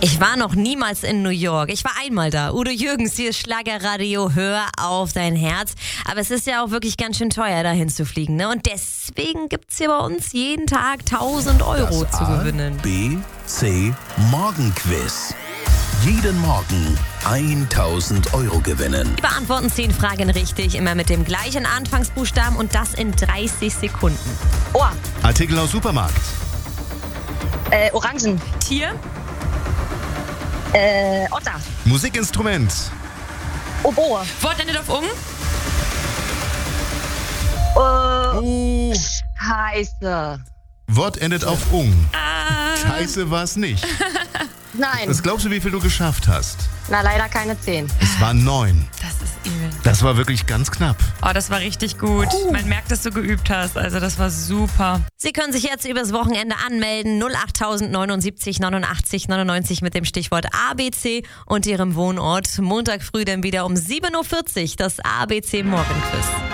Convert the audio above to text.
Ich war noch niemals in New York. Ich war einmal da. Udo Jürgens, hier ist Schlagerradio, hör auf dein Herz. Aber es ist ja auch wirklich ganz schön teuer, dahin zu fliegen, ne? Und deswegen gibt's hier bei uns jeden Tag 1.000 Euro zu gewinnen. B, C, Morgenquiz. Jeden Morgen 1.000 Euro gewinnen. Wir beantworten 10 Fragen richtig, immer mit dem gleichen Anfangsbuchstaben und das in 30 Sekunden. Ohr. Artikel aus Supermarkt. Orangen. Tier, Otter. Musikinstrument. Oboe. Wort endet auf ung. Oh, Scheiße. Wort endet auf ung. Scheiße war's nicht. Nein. Was glaubst du, wie viel du geschafft hast? Na, leider keine 10. Es waren 9. Das ist übel. Das war wirklich ganz knapp. Oh, das war richtig gut. Man merkt, dass du geübt hast. Also das war super. Sie können sich jetzt übers Wochenende anmelden. 08079 89 99 mit dem Stichwort ABC und Ihrem Wohnort. Montag früh dann wieder um 7.40 Uhr das ABC Morgenquiz.